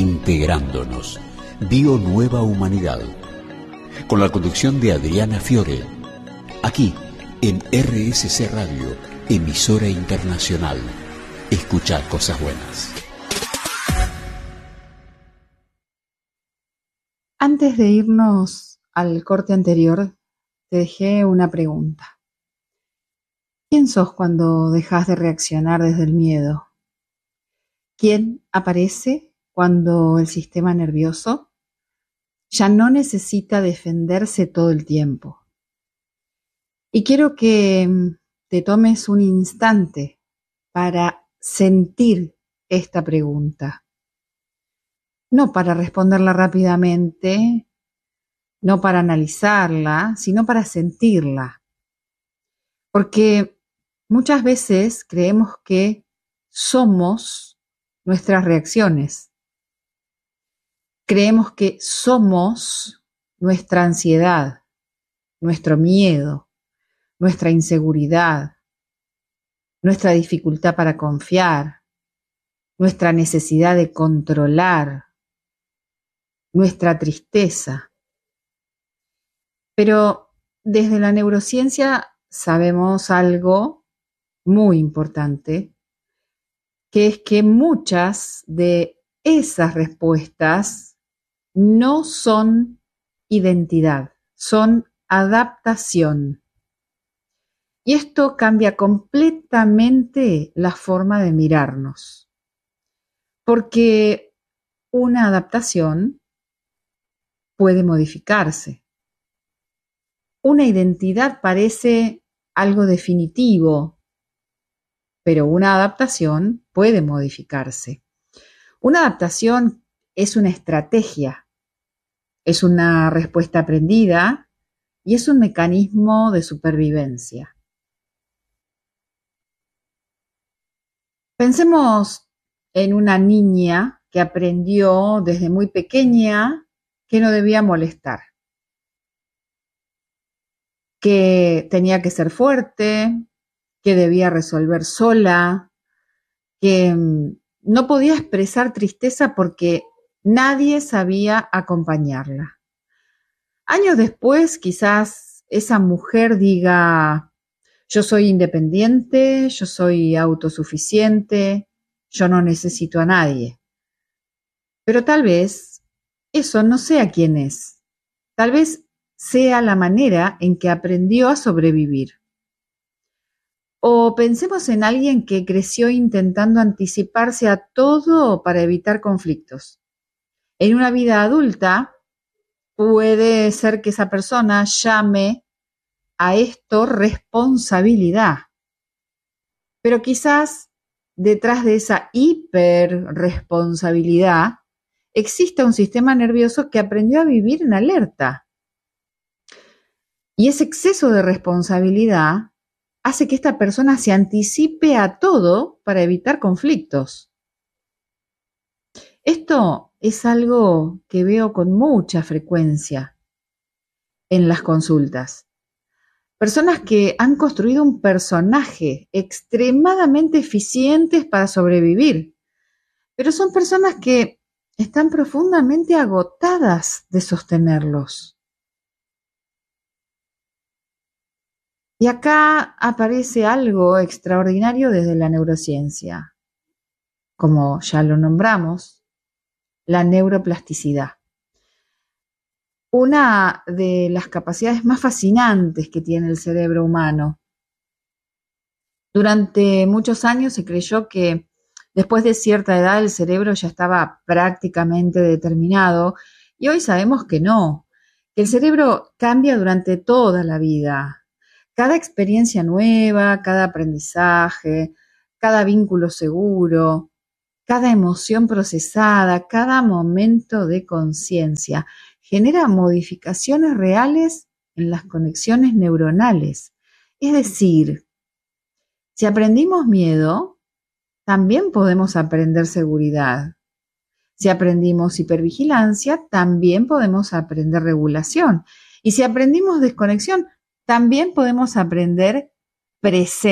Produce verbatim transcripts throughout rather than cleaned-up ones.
Integrándonos. Bio Nueva Humanidad. Con la conducción de Adriana Fiore. Aquí, en R S C Radio, emisora internacional. Escucha cosas buenas. Antes de irnos al corte anterior, te dejé una pregunta. ¿Quién sos cuando dejas de reaccionar desde el miedo? ¿Quién aparece cuando el sistema nervioso ya no necesita defenderse todo el tiempo? Y quiero que te tomes un instante para sentir esta pregunta. No para responderla rápidamente, no para analizarla, sino para sentirla. Porque muchas veces creemos que somos nuestras reacciones. Creemos que somos nuestra ansiedad, nuestro miedo, nuestra inseguridad, nuestra dificultad para confiar, nuestra necesidad de controlar, nuestra tristeza. Pero desde la neurociencia sabemos algo muy importante, que es que muchas de esas respuestas no son identidad, son adaptación. Y esto cambia completamente la forma de mirarnos, porque una adaptación puede modificarse. Una identidad parece algo definitivo, pero una adaptación puede modificarse. Una adaptación es una estrategia, es una respuesta aprendida y es un mecanismo de supervivencia. Pensemos en una niña que aprendió desde muy pequeña que no debía molestar, que tenía que ser fuerte, que debía resolver sola, que no podía expresar tristeza porque nadie sabía acompañarla. Años después, quizás esa mujer diga: yo soy independiente, yo soy autosuficiente, yo no necesito a nadie. Pero tal vez eso no sea quién es. Tal vez sea la manera en que aprendió a sobrevivir. O pensemos en alguien que creció intentando anticiparse a todo para evitar conflictos. En una vida adulta, puede ser que esa persona llame a esto responsabilidad. Pero quizás detrás de esa hiperresponsabilidad existe un sistema nervioso que aprendió a vivir en alerta. Y ese exceso de responsabilidad hace que esta persona se anticipe a todo para evitar conflictos. Esto es algo que veo con mucha frecuencia en las consultas. Personas que han construido un personaje extremadamente eficientes para sobrevivir, pero son personas que están profundamente agotadas de sostenerlos. Y acá aparece algo extraordinario desde la neurociencia, como ya lo nombramos, la neuroplasticidad. Una de las capacidades más fascinantes que tiene el cerebro humano. Durante muchos años se creyó que después de cierta edad el cerebro ya estaba prácticamente determinado, y hoy sabemos que no, que el cerebro cambia durante toda la vida. Cada experiencia nueva, cada aprendizaje, cada vínculo seguro, cada emoción procesada, cada momento de conciencia genera modificaciones reales en las conexiones neuronales. Es decir, si aprendimos miedo, también podemos aprender seguridad. Si aprendimos hipervigilancia, también podemos aprender regulación. Y si aprendimos desconexión, también podemos aprender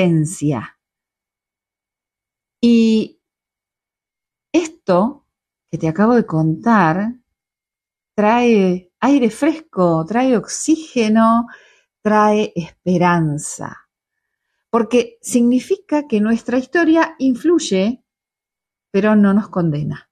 presencia. Y esto que te acabo de contar trae aire fresco, trae oxígeno, trae esperanza, porque significa que nuestra historia influye, pero no nos condena.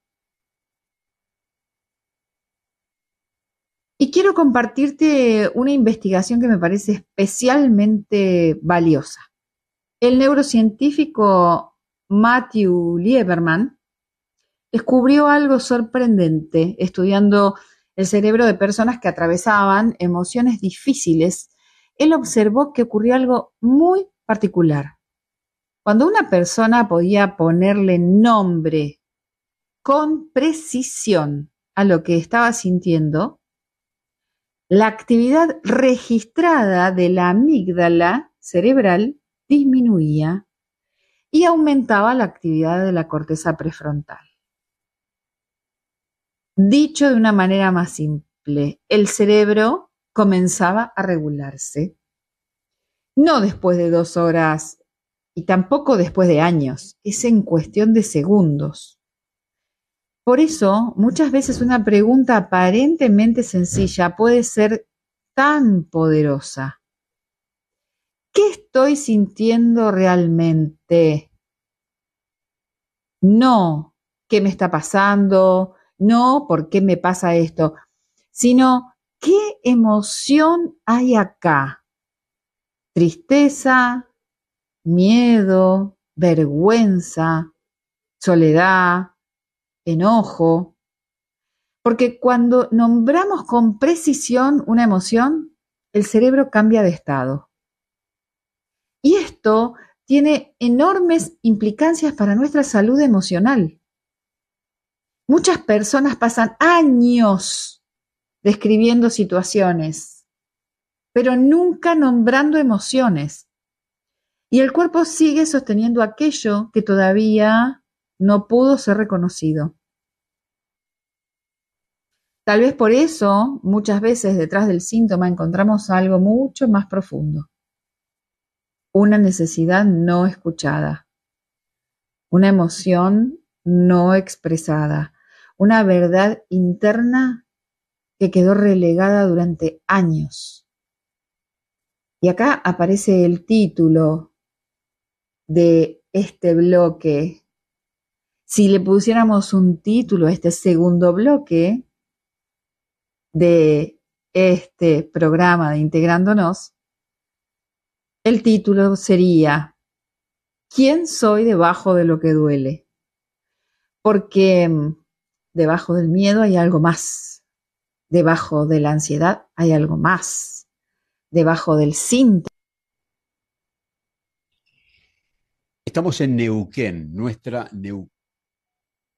Y quiero compartirte una investigación que me parece especialmente valiosa. El neurocientífico Matthew Lieberman descubrió algo sorprendente estudiando el cerebro de personas que atravesaban emociones difíciles. Él observó que ocurrió algo muy particular. Cuando una persona podía ponerle nombre con precisión a lo que estaba sintiendo, la actividad registrada de la amígdala cerebral disminuía y aumentaba la actividad de la corteza prefrontal. Dicho de una manera más simple, el cerebro comenzaba a regularse. No después de dos horas y tampoco después de años, es en cuestión de segundos. Por eso, muchas veces una pregunta aparentemente sencilla puede ser tan poderosa. ¿Qué estoy sintiendo realmente? No, ¿qué me está pasando? No, ¿por qué me pasa esto? Sino, ¿qué emoción hay acá? Tristeza, miedo, vergüenza, soledad, enojo. Porque cuando nombramos con precisión una emoción, el cerebro cambia de estado. Y esto tiene enormes implicancias para nuestra salud emocional. Muchas personas pasan años describiendo situaciones, pero nunca nombrando emociones. Y el cuerpo sigue sosteniendo aquello que todavía no pudo ser reconocido. Tal vez por eso, muchas veces detrás del síntoma encontramos algo mucho más profundo. Una necesidad no escuchada, una emoción no expresada, una verdad interna que quedó relegada durante años. Y acá aparece el título de este bloque. Si le pusiéramos un título a este segundo bloque de este programa de Integrándonos, el título sería ¿Quién soy debajo de lo que duele? Porque debajo del miedo hay algo más, debajo de la ansiedad hay algo más, debajo del síntoma. Estamos en Neuquén, nuestra Neuquén.